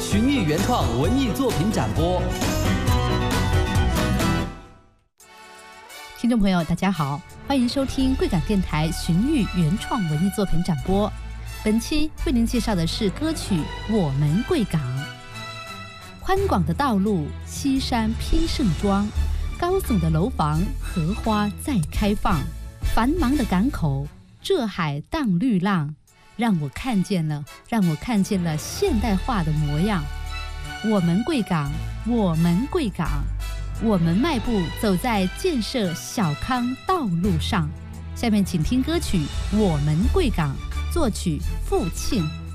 寻艺原创文艺作品展播。 听众朋友大家好，欢迎收听贵港电台寻艺原创文艺作品展播。本期为您介绍的是歌曲《我们贵港》。宽广的道路，西山披盛装，高耸的楼房，荷花在开放，繁忙的港口，浙海荡绿浪，让我看见了现代化的模样。我们贵港，我们贵港，我们迈步走在建设小康道路上。下面请听歌曲《我们贵港》，作曲付庆。